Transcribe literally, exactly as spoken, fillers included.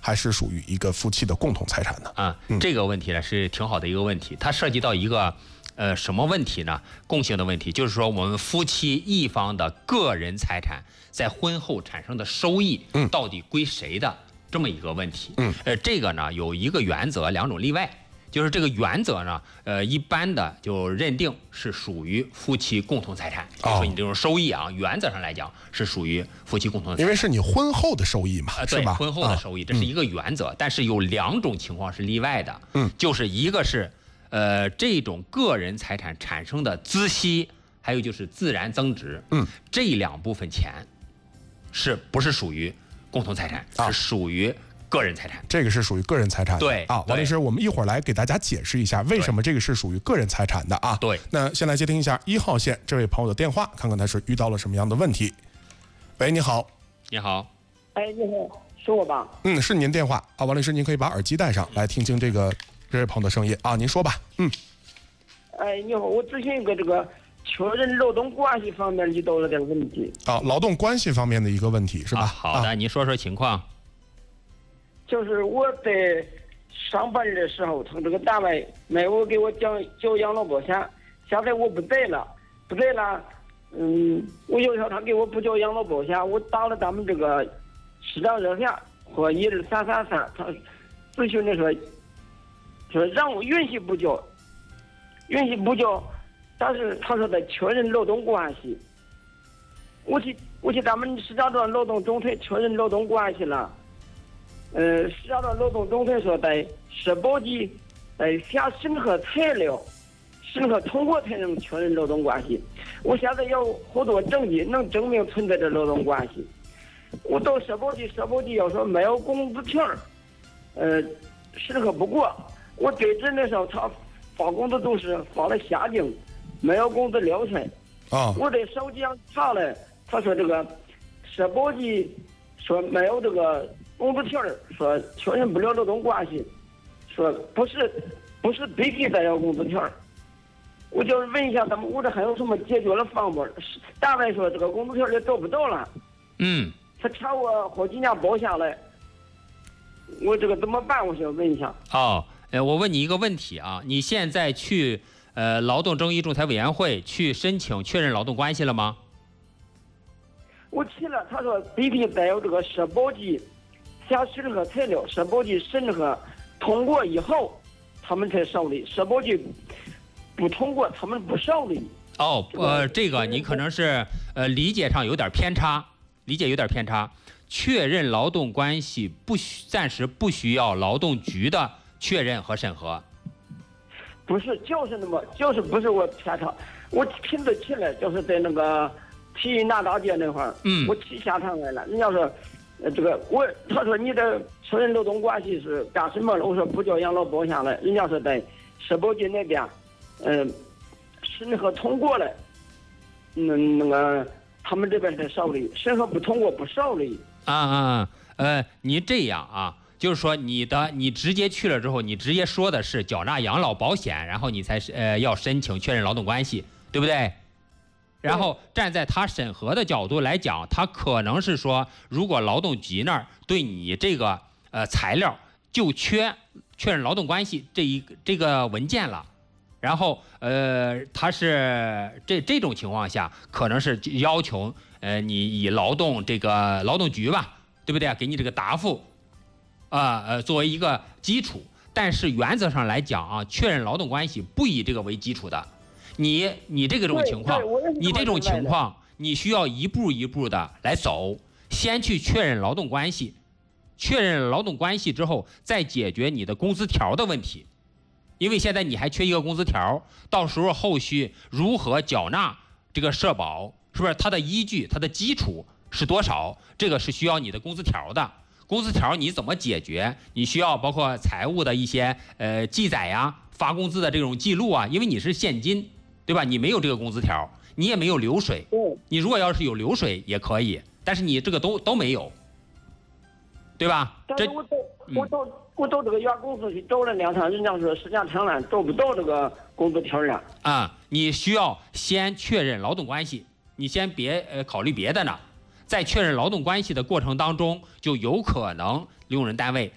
还是属于一个夫妻的共同财产呢？ 啊，嗯、这个问题呢是挺好的一个问题，它涉及到一个呃什么问题呢？共性的问题，就是说我们夫妻一方的个人财产在婚后产生的收益，嗯，到底归谁的这么一个问题。嗯，呃，这个呢有一个原则，两种例外。就是这个原则呢，呃，一般的就认定是属于夫妻共同财产。比如说你这种收益啊，原则上来讲是属于夫妻共同财产， 因为是你婚后的收益嘛， 呃、 是吧？ 婚后的收益，这是一个原则。但是有两种情况是例外的，嗯，就是一个是，呃，这种个人财产产生的孳息，还有就是自然增值，嗯，这两部分钱，是不是属于共同财产？是属于个人财产， 这个是属于个人财产的。 对啊，王律师，我们一会儿来给大家解释一下为什么这个是属于个人财产的啊。 对， 那先来接听一下一号线这位朋友的电话，看看他是遇到了什么样的问题。喂，你好。 你好。 哎，你好，是我吧？ 嗯，是您电话啊，王律师，您可以把耳机戴上来听听这个这位朋友的声音啊，您说吧。嗯。 哎，你好，我咨询一个这个确认劳动关系方面遇到了点问题。 啊，劳动关系方面的一个问题是吧？啊、 好的，您说说情况。 就是我在上班的时候，从这个单位没有给我交交养老保险，现在我不在了，不在了，嗯，我要求他给我不交养老保险，我打了咱们这个市长热线或一二三三三，他咨询的说，说让我允许不交，允许不交，但是他说的确认劳动关系，我去我去咱们石家庄劳动总队确认劳动关系了。呃，石家庄劳动总队说在社保局在下审核材料，审核通过才能确认劳动关系。我现在要好多证据能证明存在着劳动关系。我到社保局，社保局要说没有工资条，呃，审核不过。我对诊的时候，他发工资都是发了下境，没有工资疗程。 啊， 我在手机上查了，他说这个社保局说没有这个工资条，说确认不了劳动关系，说不是不是必须得要工资条。我就是问一下，咱们我这还有什么解决的方法？单位说这个工资条也找不到了， 嗯， 他查我好几年保险了，我这个怎么办？我想问一下。 哦，呃，我问你一个问题啊，你现在去呃劳动争议仲裁委员会去申请确认劳动关系了吗？ 我去了，他说必须得有这个社保局下审核材料，社保局审核通过以后，他们才受理。社保局不通过，他们不受理。 哦，呃，这个你可能是呃理解上有点偏差，理解有点偏差。确认劳动关系不需暂时不需要劳动局的确认和审核。 不是，就是那么，就是不是我偏差，我亲自去了，就是在那个体育南大街那块儿，嗯，我去下场来了。人家说，呃，这个我他说你的确认劳动关系是干什么了？我说不交养老保险了。人家说在社保局那边，嗯、呃，审核通过了，嗯，那个他们这边才受理，审核不通过不受理。 啊啊，呃，你这样啊，就是说你的你直接去了之后，你直接说的是缴纳养老保险，然后你才是呃要申请确认劳动关系，对不对？然后站在他审核的角度来讲，他可能是说，如果劳动局那儿对你这个呃材料就缺确认劳动关系这一这个文件了，然后呃他是这这种情况下，可能是要求呃你以劳动这个劳动局吧，对不对？给你这个答复啊 呃, 呃作为一个基础，但是原则上来讲啊，确认劳动关系不以这个为基础的。你你这个种情况，你这种情况，你需要一步一步的来走，先去确认劳动关系，确认劳动关系之后，再解决你的工资条的问题，因为现在你还缺一个工资条，到时候后续如何缴纳这个社保，是不是它的依据、它的基础是多少？这个是需要你的工资条的。工资条你怎么解决？你需要包括财务的一些呃记载呀、发工资的这种记录啊，因为你是现金。对吧？你没有这个工资条，你也没有流水。你如果要是有流水也可以，但是你这个都都没有，对吧？ 但是我到我到我到这个原公司去找了两趟，人家说时间长了找不到这个工资条了。 啊、嗯，你需要先确认劳动关系，你先别呃考虑别的呢，在确认劳动关系的过程当中，就有可能用人单位